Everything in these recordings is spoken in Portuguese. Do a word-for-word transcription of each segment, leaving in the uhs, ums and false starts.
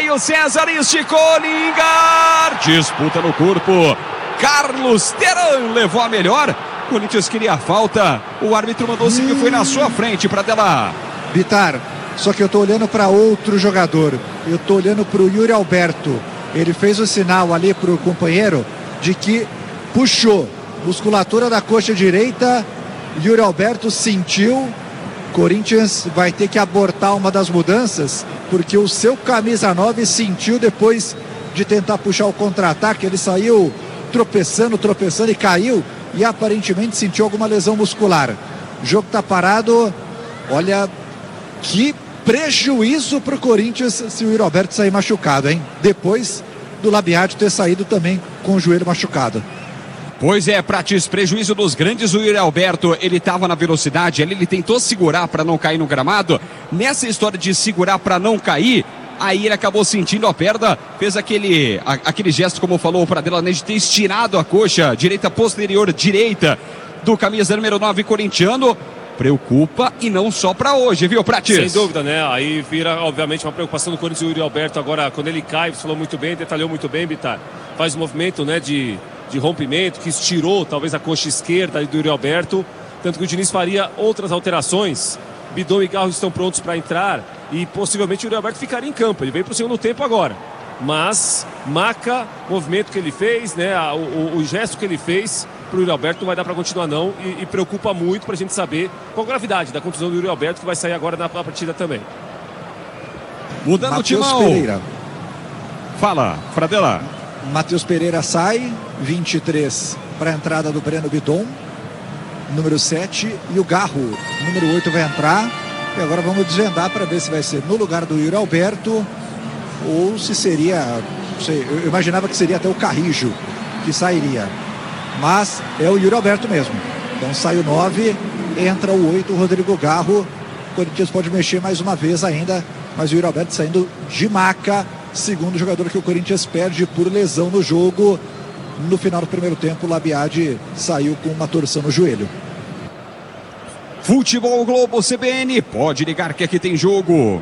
Caio César esticou, Lingard. Disputa no corpo. Carlos Teran levou a melhor. Corinthians queria a falta. O árbitro mandou seguir, foi na sua frente, Pradella. Bitar, só que eu tô olhando para outro jogador. Eu tô olhando para o Yuri Alberto. Ele fez o sinal ali pro companheiro de que puxou. Musculatura da coxa direita. Yuri Alberto sentiu. Corinthians vai ter que abortar uma das mudanças, porque o seu camisa nove sentiu depois de tentar puxar o contra-ataque. Ele saiu tropeçando, tropeçando e caiu, e aparentemente sentiu alguma lesão muscular. O jogo está parado. Olha, que prejuízo para o Corinthians se o Yuri Alberto sair machucado, hein? Depois do Labiati ter saído também com o joelho machucado. Pois é, Prates, prejuízo dos grandes. O Yuri Alberto, ele estava na velocidade, ele, ele tentou segurar para não cair no gramado. Nessa história de segurar para não cair, aí ele acabou sentindo a perda, fez aquele, a, aquele gesto, como falou o Pradella, né, de ter estirado a coxa direita posterior direita do camisa número nove corintiano. Preocupa, e não só para hoje, viu, Prates? Sem dúvida, né? Aí vira, obviamente, uma preocupação do Corinthians. O Yuri Alberto agora, quando ele cai, você falou muito bem, detalhou muito bem, Bitar. Faz um movimento, né, de... de rompimento, que estirou talvez a coxa esquerda do Yuri Alberto, tanto que o Diniz faria outras alterações. Bidon e Garro estão prontos para entrar e possivelmente o Yuri Alberto ficaria em campo. Ele veio para o segundo tempo agora, mas Maca, movimento que ele fez, né, o, o, o gesto que ele fez para o Yuri Alberto não vai dar para continuar não, e, e preocupa muito para a gente saber qual a gravidade da contusão do Yuri Alberto, que vai sair agora na partida também. Mudando o timão. Pereira. Fala, Pradella. Matheus Pereira sai, vinte e três para a entrada do Breno Bidon, número sete, e o Garro, número oito, vai entrar. E agora vamos desvendar para ver se vai ser no lugar do Yuri Alberto ou se seria, não sei, eu imaginava que seria até o Carrijo que sairia, mas é o Yuri Alberto mesmo. Então sai o nove, entra o oito, o Rodrigo Garro. O Corinthians pode mexer mais uma vez ainda, mas o Yuri Alberto saindo de maca. Segundo jogador que o Corinthians perde por lesão no jogo. No final do primeiro tempo, o Labiade saiu com uma torção no joelho. Futebol Globo C B N, pode ligar que aqui tem jogo.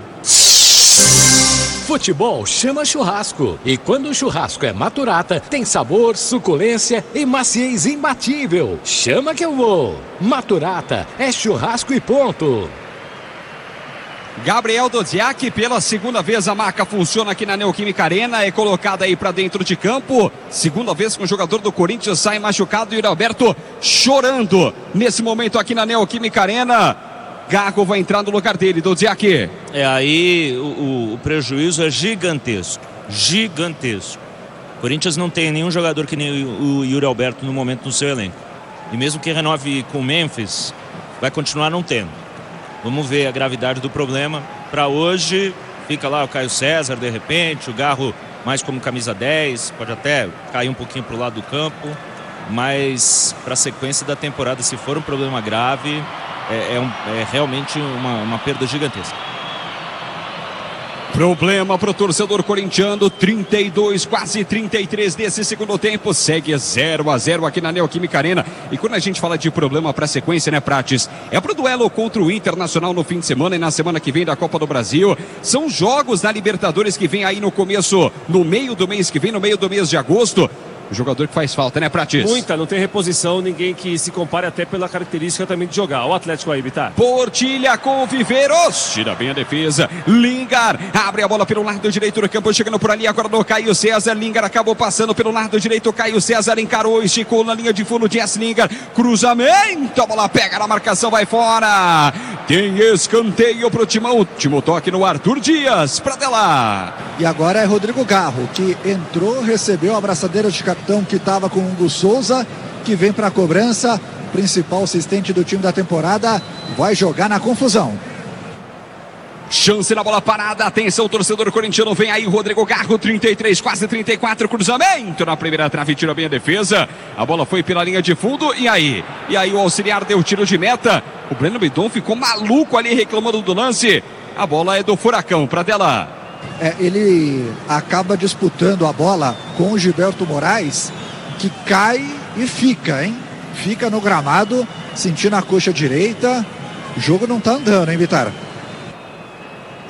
Futebol chama churrasco. E quando o churrasco é Maturata, tem sabor, suculência e maciez imbatível. Chama que eu vou. Maturata é churrasco e ponto. Gabriel Dodziak, pela segunda vez a marca funciona aqui na Neoquímica Arena, é colocada aí para dentro de campo. Segunda vez que o jogador do Corinthians sai machucado e o Alberto chorando nesse momento aqui na Neoquímica Arena. Garro vai entrar no lugar dele, Dodziak. É, aí o, o prejuízo é gigantesco, gigantesco. O Corinthians não tem nenhum jogador que nem o, o Yuri Alberto no momento no seu elenco. E mesmo que renove com o Memphis, vai continuar não tendo. Vamos ver a gravidade do problema. Para hoje, fica lá o Caio César, de repente, o Garro mais como camisa dez, pode até cair um pouquinho para o lado do campo, mas para a sequência da temporada, se for um problema grave, é, é, um, é realmente uma, uma perda gigantesca. Problema para o torcedor corintiano, trinta e dois, quase trinta e três desse segundo tempo, segue zero a zero aqui na Neoquímica Arena. E quando a gente fala de problema para a sequência, né, Prates? É para o duelo contra o Internacional no fim de semana e na semana que vem da Copa do Brasil. São jogos da Libertadores que vem aí no começo, no meio do mês que vem, no meio do mês de agosto. O jogador que faz falta, né, Prates? Muita, não tem reposição, ninguém que se compare até pela característica também de jogar. O Atlético aí, Bitar. Portilha com Viveiros, tira bem a defesa. Lingard abre a bola pelo lado direito do campo, chegando por ali agora no Caio César. Lingard acabou passando pelo lado direito. Caio César encarou, esticou na linha de fundo. Jess Lingard, cruzamento, a bola pega na marcação, vai fora. Tem escanteio pro Timão. Timão toque no Arthur Dias, Pradella. E agora é Rodrigo Garro, que entrou, recebeu a abraçadeira de capitão que estava com o Hugo Souza, que vem para a cobrança. Principal assistente do time da temporada, vai jogar na confusão. Chance na bola parada, atenção torcedor corintiano, vem aí o Rodrigo Garro, trinta e três, quase trinta e quatro, cruzamento na primeira trave, tira bem a defesa, a bola foi pela linha de fundo, e aí? E aí o auxiliar deu tiro de meta, o Breno Bidon ficou maluco ali reclamando do lance, a bola é do Furacão, Pradella. É, ele acaba disputando a bola com o Gilberto Moraes, que cai e fica, hein? Fica no gramado, sentindo a coxa direita, o jogo não tá andando, hein, Bitar?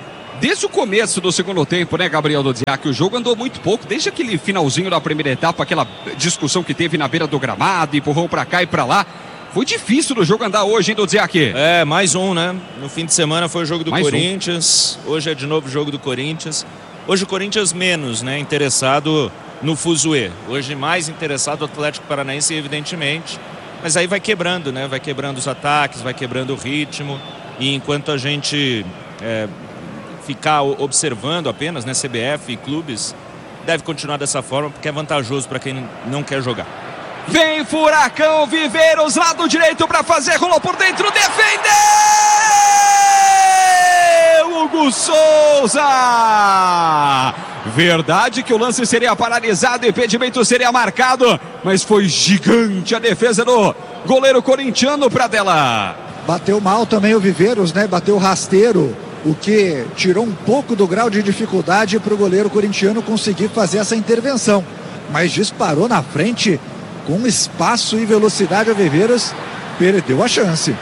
desde o começo do segundo tempo, né, Gabriel Dodziak, o jogo andou muito pouco, desde aquele finalzinho da primeira etapa, aquela discussão que teve na beira do gramado, empurrão pra cá e pra lá. Foi difícil o jogo andar hoje, hein, Dodziak? É, mais um, né? No fim de semana foi o jogo do mais Corinthians, um. Hoje é de novo o jogo do Corinthians. Hoje o Corinthians menos, né, interessado no fuzuê. Hoje mais interessado o Atlético Paranaense, evidentemente. Mas aí vai quebrando, né? Vai quebrando os ataques, vai quebrando o ritmo. E enquanto a gente é, ficar observando apenas, né, C B F e clubes, deve continuar dessa forma, porque é vantajoso para quem não quer jogar. Vem Furacão, Viveiros, lado direito para fazer, rolou por dentro, defendeu! Hugo Souza! Verdade que o lance seria paralisado, impedimento seria marcado, mas foi gigante a defesa do goleiro corintiano, Pradella. Bateu mal também o Viveiros, né? Bateu rasteiro, o que tirou um pouco do grau de dificuldade para o goleiro corintiano conseguir fazer essa intervenção. Mas disparou na frente com espaço e velocidade. O Viveiros perdeu a chance.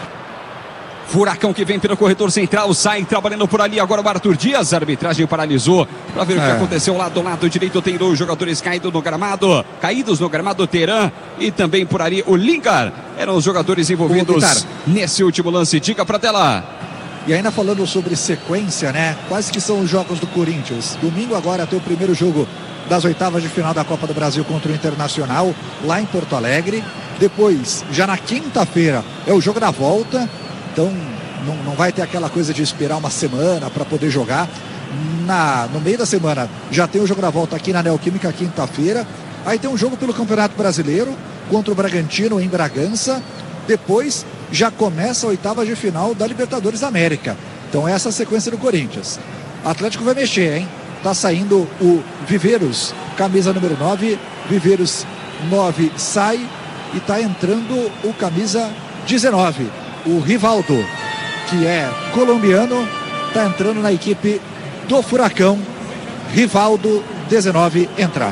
Furacão que vem pelo corredor central, sai trabalhando por ali agora o Arthur Dias, a arbitragem paralisou para ver é. o que aconteceu lá do lado direito. Tem dois jogadores caídos no gramado, caídos no gramado, Teran e também por ali o Lingard, eram os jogadores envolvidos nesse último lance. Diga pra tela. E ainda falando sobre sequência, né? Quais que são os jogos do Corinthians? Domingo agora tem o primeiro jogo das oitavas de final da Copa do Brasil contra o Internacional, lá em Porto Alegre. Depois, já na quinta-feira, é o jogo da volta. Então, não, não vai ter aquela coisa de esperar uma semana para poder jogar. Na, no meio da semana, já tem o jogo da volta aqui na Neoquímica, quinta-feira. Aí tem um jogo pelo Campeonato Brasileiro contra o Bragantino em Bragança. Depois, já começa a oitava de final da Libertadores da América. Então, essa é a sequência do Corinthians. O Atlético vai mexer, hein? Tá saindo o Viveiros, camisa número nove. Viveiros nove sai e tá entrando o camisa dezenove. O Rivaldo, que é colombiano, está entrando na equipe do Furacão. Rivaldo, dezenove, entra.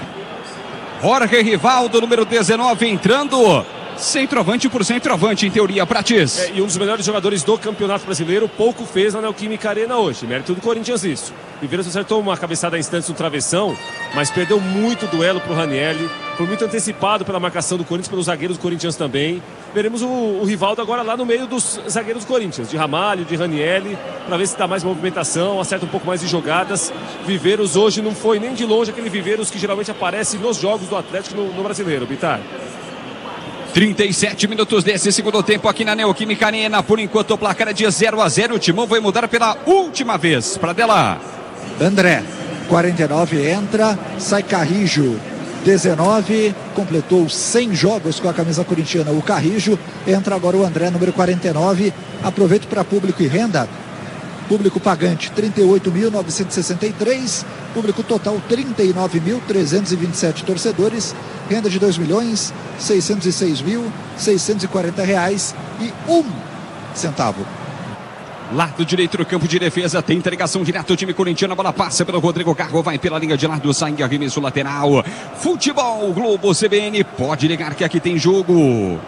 Jorge Rivaldo, número dezenove, entrando. Centroavante por centroavante, em teoria, Prates. É, e um dos melhores jogadores do Campeonato Brasileiro, pouco fez na Neoquímica Arena hoje. Mérito do Corinthians isso. Viveiros acertou uma cabeçada a instantes no travessão, mas perdeu muito duelo para o Ranieri. Foi muito antecipado pela marcação do Corinthians, pelos zagueiros do Corinthians também. Veremos o, o Rivaldo agora lá no meio dos zagueiros do Corinthians, de Ramalho, de Ranieri, para ver se dá mais movimentação, acerta um pouco mais de jogadas. Viveiros hoje não foi nem de longe aquele Viveiros que geralmente aparece nos jogos do Atlético no, no Brasileiro, Bitar. trinta e sete minutos desse segundo tempo aqui na Neoquímica Arena. Por enquanto o placar é de zero a zero. O Timão vai mudar pela última vez. Pradella. André, quarenta e nove, entra. Sai Carrijo, dezenove. Completou cem jogos com a camisa corintiana. O Carrijo. Entra agora o André, número quarenta e nove. Aproveito para público e renda. Público pagante trinta e oito mil novecentos e sessenta e três, público total trinta e nove mil trezentos e vinte e sete torcedores, renda de dois milhões seiscentos e seis mil seiscentos e quarenta reais e um centavo. Lado direito do campo de defesa, tem entregação direta do time corintiano, a bola passa pelo Rodrigo Carro, vai pela linha de lado, sai em arremesso lateral. Futebol Globo C B N, pode ligar que aqui tem jogo.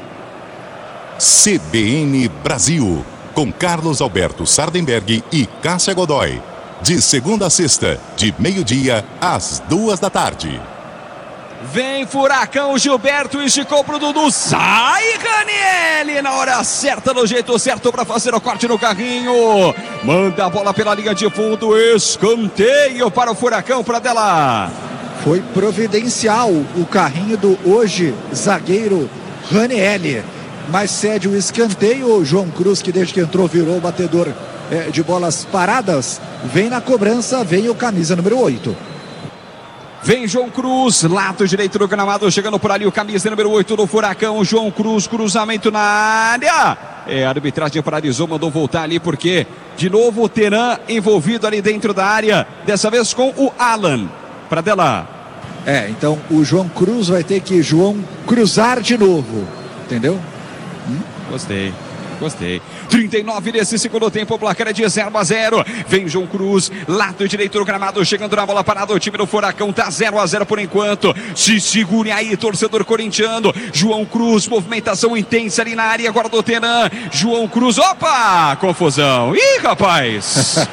C B N Brasil, com Carlos Alberto Sardenberg e Cássia Godoy. De segunda a sexta, de meio-dia às duas da tarde. Vem Furacão, Gilberto esticou pro Dudu, sai Ranieri na hora certa, no jeito certo para fazer o corte no carrinho. Manda a bola pela linha de fundo, escanteio para o Furacão, Pradella. Foi providencial o carrinho do hoje zagueiro Ranieri. Mas cede o escanteio, o João Cruz, que desde que entrou virou o batedor é, de bolas paradas, vem na cobrança, vem o camisa número oito. Vem João Cruz, lado direito do gramado, chegando por ali o camisa número oito do Furacão, João Cruz, cruzamento na área. É, a arbitragem paralisou, mandou voltar ali porque, de novo, o Teran envolvido ali dentro da área, dessa vez com o Alan. Pradella. É, então o João Cruz vai ter que João cruzar de novo, entendeu? Hum? Gostei. Gostei. trinta e nove desse segundo tempo, o placar é de zero a zero. Vem João Cruz, lado direito do gramado, chegando na bola parada. O time do Furacão tá zero a zero por enquanto. Se segure aí, torcedor corintiano. João Cruz, movimentação intensa ali na área agora do Teran. João Cruz, opa! Confusão. Ih, rapaz!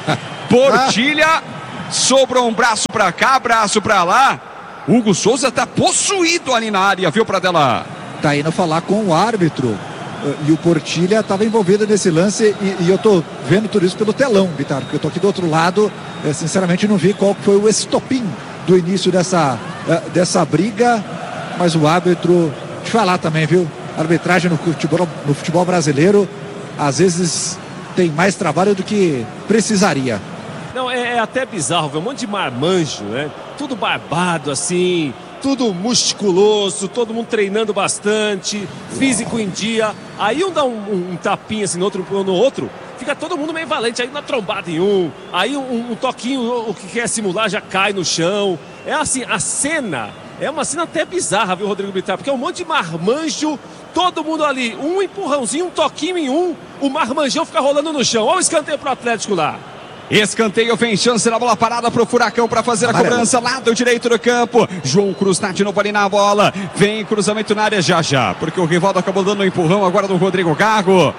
Portilha, sobrou um braço pra cá, braço pra lá. Hugo Souza tá possuído ali na área, viu, Pradella? Tá indo falar com o árbitro. E o Portilha estava envolvido nesse lance e, e eu tô vendo tudo isso pelo telão, Bitar, porque eu tô aqui do outro lado, eu, sinceramente não vi qual foi o estopim do início dessa, dessa briga, mas o árbitro, te falar também, viu? A arbitragem no futebol, no futebol brasileiro, às vezes tem mais trabalho do que precisaria. Não, é, é até bizarro, ver um monte de marmanjo, né? Tudo barbado assim, tudo musculoso, todo mundo treinando bastante, físico em dia. Aí um dá um, um, um tapinha assim no outro, no outro, fica todo mundo meio valente. Aí uma trombada em um, aí um, um toquinho, o que quer simular já cai no chão. É assim, a cena é uma cena até bizarra, viu, Rodrigo Bittar? Porque é um monte de marmanjo, todo mundo ali, um empurrãozinho, um toquinho em um, o marmanjão fica rolando no chão. Olha o escanteio pro Atlético lá. Escanteio, vem chance na bola parada pro Furacão para fazer a Amarelo. Cobrança, lado direito do campo. João Cruz tá de novo ali na bola. Vem cruzamento na área já já, porque o Rivaldo acabou dando um empurrão agora do Rodrigo Garro.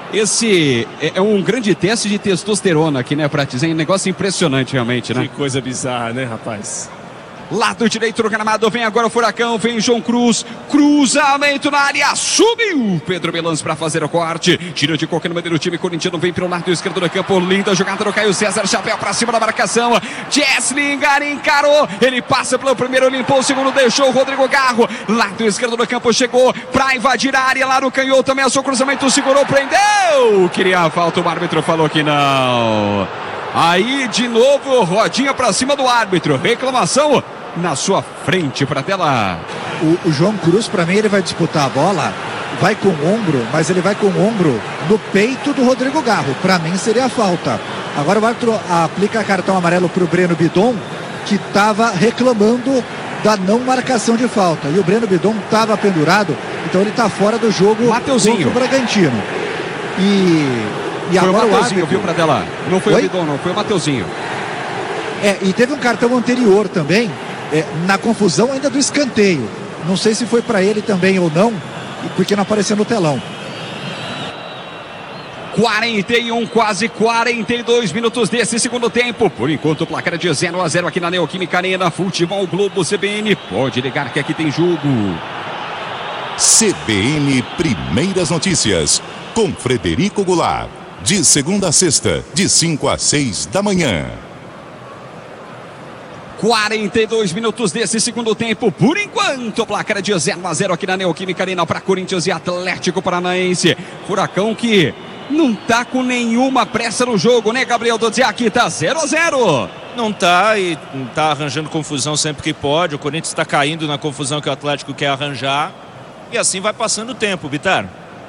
Esse é um grande teste de testosterona aqui, né, Prates? É um negócio impressionante realmente, né? Que coisa bizarra, né, rapaz? Lado direito do gramado, vem agora o Furacão, vem João Cruz, cruzamento na área, subiu Pedro Belanz para fazer o corte, tira de qualquer número do time corintiano, vem pelo lado esquerdo do campo, linda jogada do Caio César, chapéu para cima da marcação, Jesslinger encarou, ele passa pelo primeiro, limpou o segundo, deixou o Rodrigo Garro, lado esquerdo do campo, chegou para invadir a área, lá no canhoto, ameaçou o cruzamento, segurou, prendeu, queria a falta, o árbitro falou que não. Aí de novo, rodinha para cima do árbitro, reclamação na sua frente, para tela. O, o João Cruz, para mim, ele vai disputar a bola, vai com o ombro, mas ele vai com o ombro no peito do Rodrigo Garro. Para mim seria a falta. Agora o árbitro aplica cartão amarelo para o Breno Bidon, que estava reclamando da não marcação de falta. E o Breno Bidon estava pendurado, então ele está fora do jogo Mateuzinho. contra o Bragantino. E, e foi agora o Mateuzinho, o árbitro... viu, para tela? Não foi Oi? o Bidon, não, foi o Mateuzinho. É, e teve um cartão anterior também, É, na confusão ainda do escanteio. Não sei se foi para ele também ou não, porque não apareceu no telão. quarenta e um, quase quarenta e dois minutos desse segundo tempo. Por enquanto o placar é de zero a zero aqui na Neoquímica Arena. Futebol Globo C B N. Pode ligar que aqui tem jogo. C B N Primeiras Notícias, com Frederico Goulart. De segunda a sexta, de cinco a seis da manhã. quarenta e dois minutos desse segundo tempo. Por enquanto, o placar é de zero a zero aqui na Neoquímica Arena para Corinthians e Atlético Paranaense. Furacão que não tá com nenhuma pressa no jogo, né, Gabriel Dodziak? Tá zero a zero. Não tá, e tá arranjando confusão sempre que pode. O Corinthians está caindo na confusão que o Atlético quer arranjar. E assim vai passando o tempo, Bittar.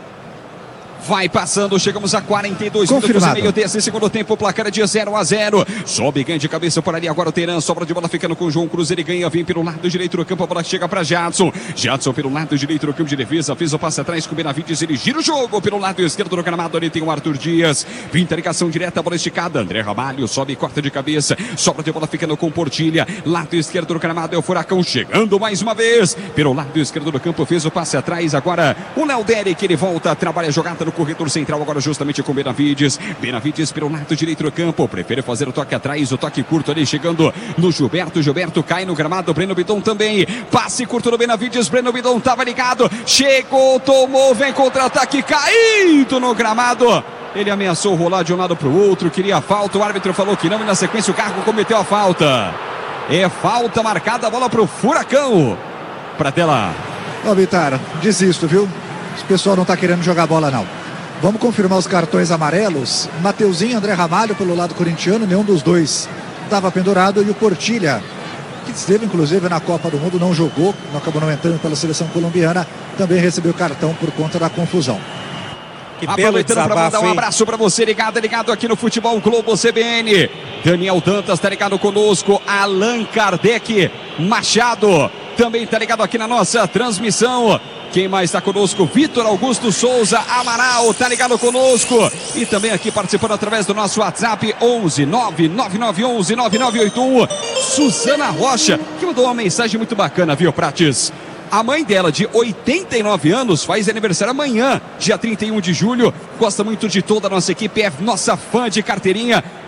Vai passando, chegamos a quarenta e dois minutos e meio desse segundo tempo, o placar é de zero a zero. Sobe, ganha de cabeça por ali agora o Teran, sobra de bola ficando com o João Cruz, ele ganha, vem pelo lado direito do campo, a bola chega para Jadson. Jadson pelo lado direito do campo de defesa, fez o passe atrás com o Benavides, ele gira o jogo pelo lado esquerdo do gramado, ali tem o Arthur Dias, pinta a ligação direta, a bola esticada, André Ramalho sobe, corta de cabeça, sobra de bola ficando com Portilha, lado esquerdo do gramado é o Furacão chegando mais uma vez, pelo lado esquerdo do campo, fez o passe atrás, agora o Léo Derek, ele volta, trabalha a jogada no corredor central, agora justamente com Benavides, Benavides pelo lado direito do campo, prefere fazer o toque atrás, o toque curto ali, chegando no Gilberto, Gilberto cai no gramado, Breno Bidon também, passe curto no Benavides, Breno Bidon estava ligado, chegou, tomou, vem contra-ataque, caído no gramado, ele ameaçou rolar de um lado para o outro, queria a falta, o árbitro falou que não, e na sequência o Cargo cometeu a falta, é falta marcada, a bola para o Furacão, para tela. Ó, Bittar, desisto, viu? Esse pessoal não tá querendo jogar bola não. Vamos confirmar os cartões amarelos. Mateuzinho, André Ramalho pelo lado corintiano, nenhum dos dois estava pendurado. E o Portilha, que esteve inclusive na Copa do Mundo, não jogou, não acabou não entrando pela seleção colombiana, também recebeu cartão por conta da confusão. Que aproveitando para mandar um abraço para você ligado, ligado aqui no Futebol Globo C B N. Daniel Dantas está ligado conosco, Allan Kardec Machado também está ligado aqui na nossa transmissão. Quem mais está conosco? Vitor Augusto Souza Amaral está ligado conosco. E também aqui participando através do nosso WhatsApp onze nove nove nove onze nove nove oito um. Suzana Rocha, que mandou uma mensagem muito bacana, viu, Prates? A mãe dela, de oitenta e nove anos, faz aniversário amanhã, dia trinta e um de julho. Gosta muito de toda a nossa equipe, é nossa fã de carteirinha.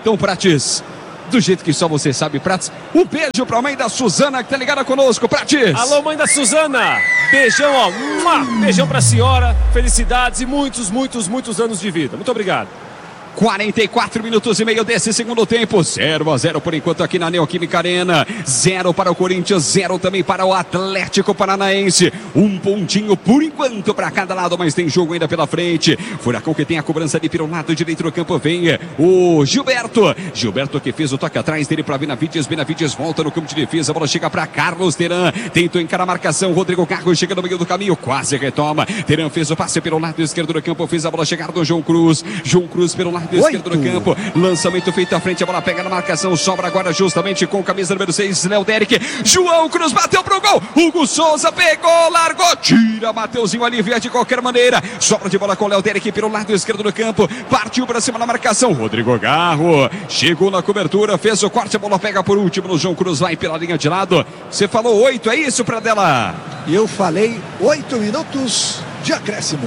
Então, Prates, do jeito que só você sabe, Prates, um beijo pra mãe da Suzana que tá ligada conosco, Prates. Alô, mãe da Suzana, beijão, ó, beijão pra senhora, felicidades e muitos, muitos, muitos anos de vida. Muito obrigado. quarenta e quatro minutos e meio desse segundo tempo, zero a zero por enquanto aqui na Neoquímica Arena, zero para o Corinthians, zero também para o Atlético Paranaense, um pontinho por enquanto para cada lado, mas tem jogo ainda pela frente. Furacão que tem a cobrança ali pelo lado direito do campo, vem o Gilberto, Gilberto que fez o toque atrás dele para Benavides, Benavides volta no campo de defesa, a bola chega para Carlos Teran, tentou encarar a marcação, Rodrigo Carlos chega no meio do caminho, quase retoma, Teran fez o passe pelo lado esquerdo do campo, fez a bola chegar do João Cruz, João Cruz pelo lado esquerdo do campo, lançamento feito à frente, a bola pega na marcação, sobra agora justamente com camisa número seis, Léo Derek, João Cruz bateu pro gol, Hugo Souza pegou, largou, tira, Mateuzinho alivia de qualquer maneira, sobra de bola com Léo Derek pelo lado esquerdo do campo, partiu para cima na marcação, Rodrigo Garro, chegou na cobertura, fez o corte, a bola pega por último no João Cruz, vai pela linha de lado, você falou oito, é isso, Pradella? Eu falei oito minutos de acréscimo.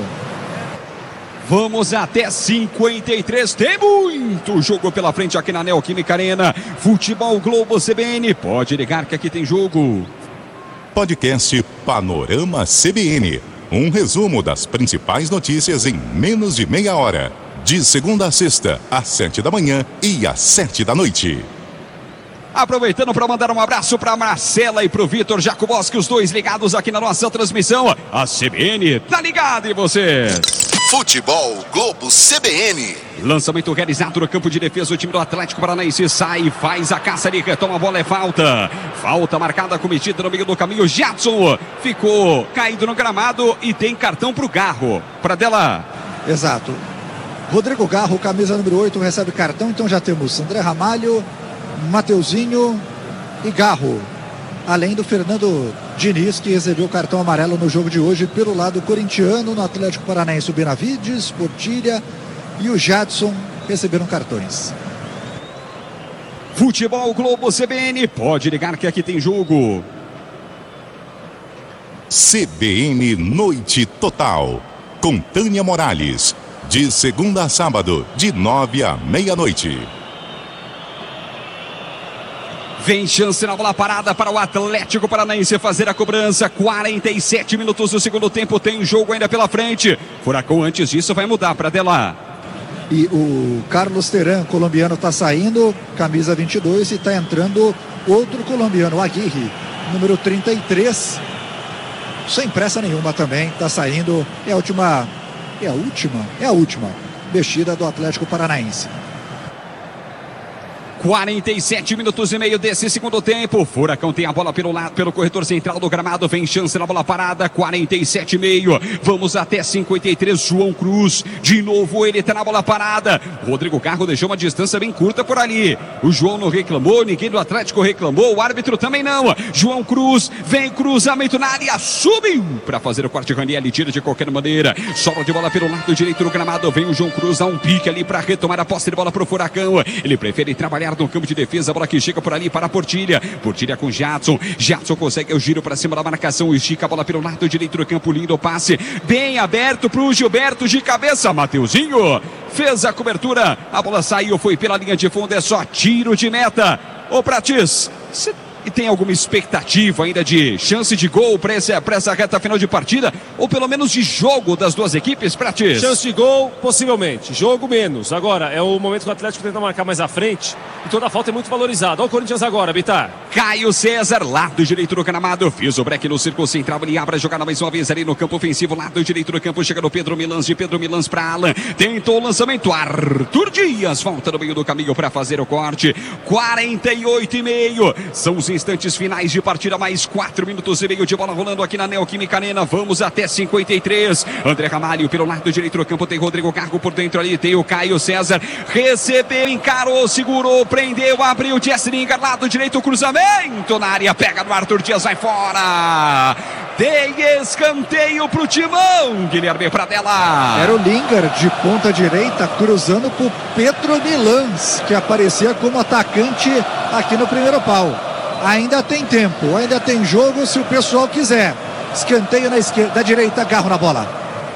Vamos até cinquenta e três, tem muito jogo pela frente aqui na Neoquímica Arena. Futebol Globo C B N, pode ligar que aqui tem jogo. Podcast Panorama C B N, um resumo das principais notícias em menos de meia hora. De segunda a sexta, às sete da manhã e às sete da noite. Aproveitando para mandar um abraço para Marcela e para o Vitor Jacoboski, os dois ligados aqui na nossa transmissão. A C B N tá ligada em você. Futebol Globo C B N. Lançamento realizado no campo de defesa, o time do Atlético Paranaense sai, faz a caça ali, retoma a bola, é falta. Falta marcada, cometida no meio do caminho, Jadson ficou caído no gramado e tem cartão para o Garro. Pradella. Exato. Rodrigo Garro, camisa número oito, recebe cartão, então já temos André Ramalho, Mateuzinho e Garro. Além do Fernando Diniz, que recebeu cartão amarelo no jogo de hoje pelo lado corintiano. No Atlético Paranaense, o Benavides, Portilha e o Jadson receberam cartões. Futebol Globo C B N, pode ligar que aqui tem jogo. C B N Noite Total, com Tânia Morales, de segunda a sábado, de nove à meia-noite. Vem chance na bola parada para o Atlético Paranaense fazer a cobrança. quarenta e sete minutos do segundo tempo. Tem jogo ainda pela frente. Furacão antes disso vai mudar para Pradella. E o Carlos Teran, colombiano, está saindo, camisa vinte e dois, e está entrando outro colombiano, o Aguirre, número trinta e três. Sem pressa nenhuma também. Está saindo. É a última. É a última? É a última mexida do Atlético Paranaense. quarenta e sete minutos e meio desse segundo tempo. Furacão tem a bola pelo lado, pelo corredor central do gramado. Vem chance na bola parada. quarenta e sete e meio. Vamos até cinquenta e três. João Cruz. De novo ele tá na bola parada. Rodrigo Carro deixou uma distância bem curta por ali. O João não reclamou. Ninguém do Atlético reclamou. O árbitro também não. João Cruz. Vem cruzamento na área. Subiu para fazer o corte. Ranieri tira de qualquer maneira. Sobra de bola pelo lado direito do gramado. Vem o João Cruz. Dá um pique ali para retomar a posse de bola pro Furacão. Ele prefere trabalhar no campo de defesa, a bola que chega por ali para a Portilha, Portilha com Jadson, Jadson consegue o giro para cima da marcação, estica a bola pelo lado direito do campo, lindo passe, bem aberto para o Gilberto de cabeça, Mateuzinho fez a cobertura, a bola saiu, foi pela linha de fundo, é só tiro de meta. Ô Prates, você e tem alguma expectativa ainda de chance de gol para essa, para essa reta final de partida? Ou pelo menos de jogo das duas equipes, Prates? Chance de gol, possivelmente. Jogo menos. Agora, é o momento que o Atlético tenta marcar mais à frente e toda a falta é muito valorizada. Olha o Corinthians agora, Bitar. Caio César, lado direito do gramado, fez o break no círculo central, ele abre a jogada mais uma vez ali no campo ofensivo, lado direito do campo, chega no Pedro Milans, de Pedro Milans para Alan, tentou o lançamento, Arthur Dias, volta no meio do caminho para fazer o corte, quarenta e oito e meio, são os instantes finais de partida, mais quatro minutos e meio de bola rolando aqui na Neoquímica Arena, vamos até cinquenta e três, André Ramalho pelo lado direito do campo, tem Rodrigo Cargo por dentro ali, tem o Caio César, recebeu, encarou, segurou, prendeu, abriu, Jesse Lingard, lado direito, cruzamento na área, pega no Arthur Dias, vai fora, tem escanteio pro Timão, Guilherme Pradella. Era o Lingard de ponta direita cruzando pro Pedro Milans, que aparecia como atacante aqui no primeiro pau. Ainda tem tempo, ainda tem jogo se o pessoal quiser. Escanteio na esquerda, da direita, Garro na bola.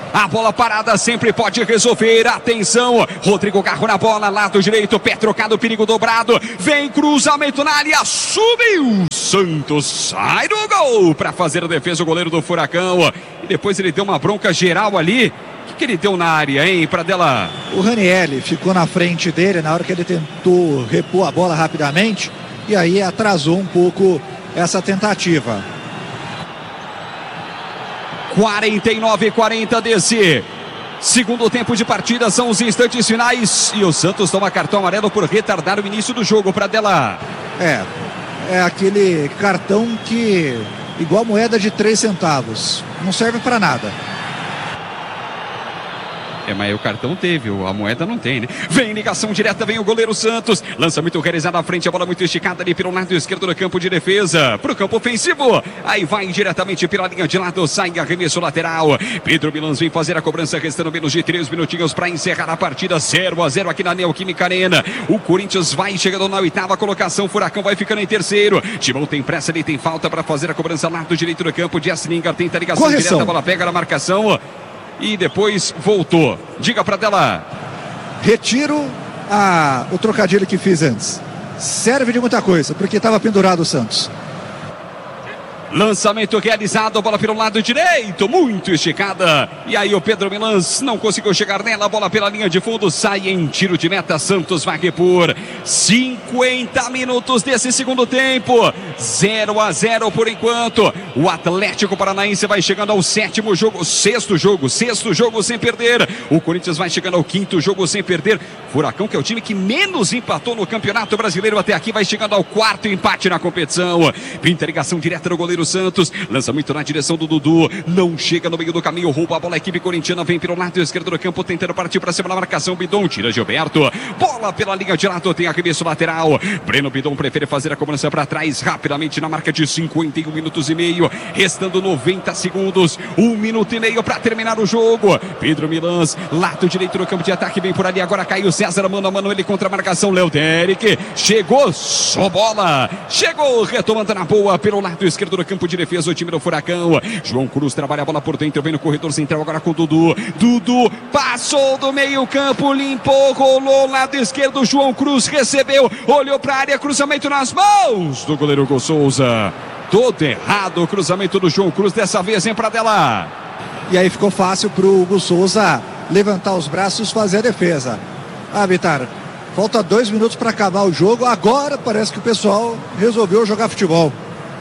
A bola parada sempre pode resolver. Atenção, Rodrigo Garro na bola, lado direito, pé trocado, perigo dobrado. Vem cruzamento na área, subiu. Santos sai do gol para fazer a defesa, o goleiro do Furacão. E depois ele deu uma bronca geral ali. O que, que ele deu na área, hein, Pradella? O Ranieri ficou na frente dele na hora que ele tentou repor a bola rapidamente. E aí atrasou um pouco essa tentativa. quarenta e nove a quarenta desse segundo tempo de partida, são os instantes finais. E o Santos toma cartão amarelo por retardar o início do jogo, Pradella. É, é aquele cartão que, igual moeda de três centavos, não serve para nada. É, mas o cartão teve, a moeda não tem, né? Vem ligação direta, vem o goleiro Santos. Lançamento realizado à frente, a bola muito esticada ali pelo lado esquerdo do campo de defesa. Pro campo ofensivo. Aí vai diretamente pela linha de lado, sai arremesso lateral. Pedro Milans vem fazer a cobrança, restando menos de três minutinhos para encerrar a partida. zero a zero aqui na Neoquímica Arena. O Corinthians vai chegando na oitava colocação. Furacão vai ficando em terceiro. Timão tem pressa ali, tem falta para fazer a cobrança lado direito do campo. Jesslinger tenta a ligação Correção. direta, a bola pega na marcação. E depois voltou. Diga para dela. Retiro a, o trocadilho que fiz antes. Serve de muita coisa, porque estava pendurado o Santos. Lançamento realizado, a bola pelo lado direito, muito esticada. E aí o Pedro Milans não conseguiu chegar nela, a bola pela linha de fundo, sai em tiro de meta. Santos vai repor cinquenta minutos desse segundo tempo. zero a zero por enquanto. O Atlético Paranaense vai chegando ao sétimo jogo, sexto jogo, sexto jogo sem perder. O Corinthians vai chegando ao quinto jogo sem perder. Furacão, que é o time que menos empatou no Campeonato Brasileiro até aqui, vai chegando ao quarto empate na competição. Pinta ligação direta do goleiro Santos, lançamento na direção do Dudu, não chega no meio do caminho, rouba a bola, a equipe corintiana vem pelo lado esquerdo do campo, tentando partir para cima da marcação. Bidon tira Gilberto, bola pela linha de lado, tem arremesso lateral. Breno Bidon prefere fazer a cobrança para trás rapidamente na marca de cinquenta e um minutos e meio, restando noventa segundos, um minuto e meio para terminar o jogo. Pedro Milans, lado direito do campo de ataque, vem por ali agora, caiu César, mano a mano ele contra a marcação. Léo Derek chegou, só bola, chegou retomando na boa pelo lado esquerdo do campo de defesa, o time do Furacão. João Cruz trabalha a bola por dentro, vem no corredor central agora com o Dudu. Dudu passou do meio campo, limpou, rolou lado esquerdo. João Cruz recebeu, olhou para a área, cruzamento nas mãos do goleiro Hugo Souza. Todo errado o cruzamento do João Cruz, dessa vez em Pradella. E aí ficou fácil para o Hugo Souza levantar os braços, fazer a defesa. Ah, Vitar, falta dois minutos para acabar o jogo. Agora parece que o pessoal resolveu jogar futebol.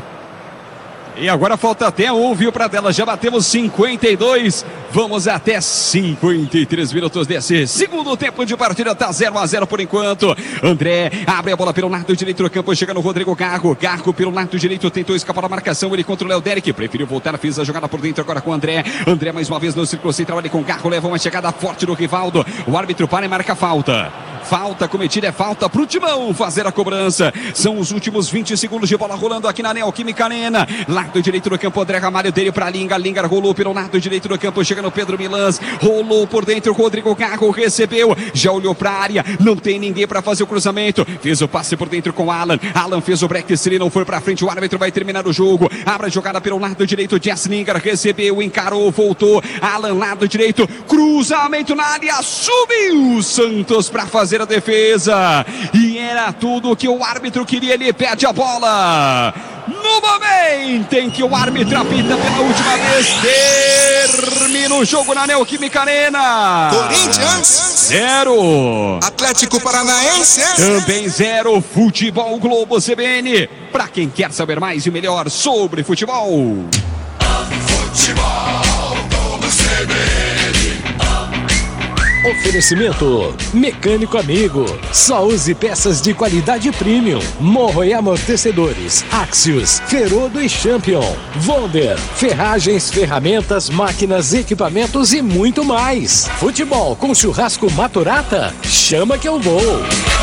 E agora falta até um, viu, Pradella? Já batemos cinquenta e dois. Vamos até cinquenta e três minutos desse segundo tempo de partida. Tá zero a zero por enquanto. André abre a bola pelo lado direito do campo. Chega no Rodrigo Garro. Garro pelo lado direito. Tentou escapar da marcação. Ele contra o Léo Derek. Preferiu voltar. Fez a jogada por dentro agora com o André. André mais uma vez no círculo central ali com o Garro. Leva uma chegada forte do Rivaldo. O árbitro para e marca falta. Falta cometida, é falta pro Timão fazer a cobrança. São os últimos vinte segundos de bola rolando aqui na Neoquímica Arena. Lado direito do campo, André Ramalho dele para Linga. Linga rolou pelo lado direito do campo, chega no Pedro Milans. Rolou por dentro, Rodrigo Garro recebeu. Já olhou para a área, não tem ninguém para fazer o cruzamento. Fez o passe por dentro com Alan. Alan fez o break, se ele não for para frente, o árbitro vai terminar o jogo. Abre a jogada pelo lado direito, Jesslinger recebeu, encarou, voltou. Alan, lado direito, cruzamento na área, subiu Santos para fazer a defesa. E era tudo que o árbitro queria, ele pede a bola. No momento em que o árbitro apita pela última vez, termina o jogo na Neoquímica Arena. Corinthians zero. Atlético Paranaense também zero. Futebol Globo C B N. Para quem quer saber mais e melhor sobre futebol. Futebol Globo C B N. Oferecimento Mecânico Amigo. Só use peças de qualidade premium. Morro e amortecedores Axios, Ferodo e Champion. Wonder, ferragens, ferramentas, máquinas, equipamentos e muito mais. Futebol com churrasco Maturata? Chama que eu vou.